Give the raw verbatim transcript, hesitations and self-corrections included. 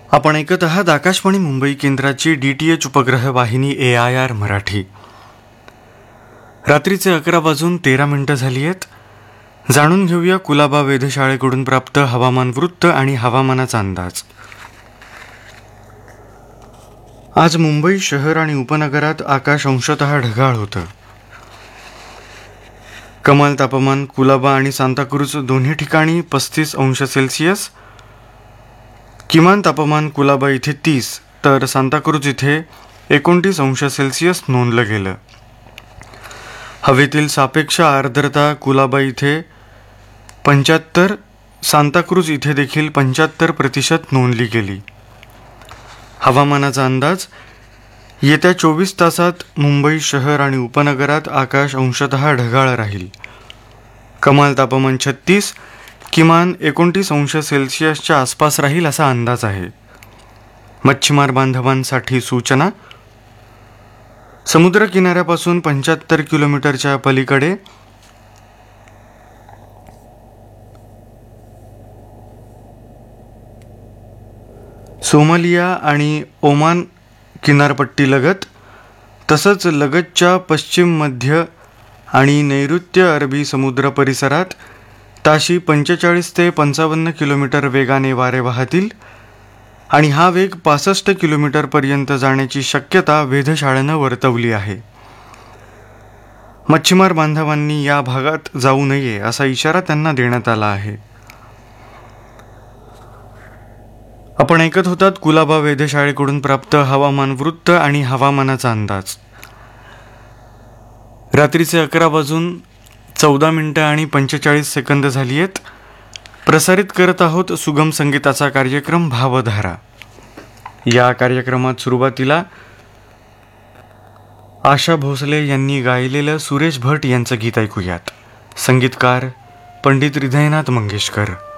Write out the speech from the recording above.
आपण ऐकत आहात आकाशवाणी मुंबई केंद्राची डी टी एच उपग्रह वाहिनी ए आय आर मराठी. रात्रीचे अकरा वाजून तेरा मिनिटं झाली आहेत. जाणून घेऊया कुलाबा वेधशाळेकडून प्राप्त हवामान वृत्त आणि हवामानाचा अंदाज. आज मुंबई शहर आणि उपनगरात आकाश अंशतः ढगाळ होतं. कमाल तापमान कुलाबा आणि सांताक्रूज दोन्ही ठिकाणी पस्तीस अंश सेल्सिअस, किमान तापमान कुलाबा इथे तीस तर सांताक्रूज इथे एकोणतीस अंश सेल्सिअस नोंदलं गेलं. हवेतील सापेक्ष आर्द्रता कुलाबा इथे पंच्याहत्तर, सांताक्रूज इथे देखील पंच्याहत्तर प्रतिशत नोंदली गेली. हवामानाचा अंदाज. येत्या चोवीस तासात मुंबई शहर आणि उपनगरात आकाश अंशतः ढगाळ राहील. कमाल तापमान छत्तीस, किमान एकोणतीस अंश सेल्सिअसच्या आसपास राहील असा अंदाज आहे. मच्छीमार बांधवांसाठी सूचना. समुद्र किनाऱ्यापासून पंच्याहत्तर किलोमीटरच्या पलीकडे सोमालिया आणि ओमान किनारपट्टीलगत तसंच लगतच्या पश्चिम मध्य आणि नैऋत्य अरबी समुद्र परिसरात ताशी पंचेचाळीस ते पंचावन्न किलोमीटर वेगाने वारे वाहतील आणि हा वेग पासष्ट किलोमीटरपर्यंत जाण्याची शक्यता वेधशाळेनं वर्तवली आहे. मच्छीमार बांधवांनी या भागात जाऊ नये असा इशारा त्यांना देण्यात आला आहे. आपण ऐकत होतात कुलाबा वेधशाळेकडून प्राप्त हवामान वृत्त आणि हवामानाचा अंदाज. रात्रीचे अकरा वाजून चौदा मिनिटं आणि पंचेचाळीस सेकंद झाली आहेत. प्रसारित करत आहोत सुगम संगीताचा कार्यक्रम भावधारा. या कार्यक्रमात सुरुवातीला आशा भोसले यांनी गायलेलं सुरेश भट यांचं गीत ऐकूयात. संगीतकार पंडित हृदयनाथ मंगेशकर.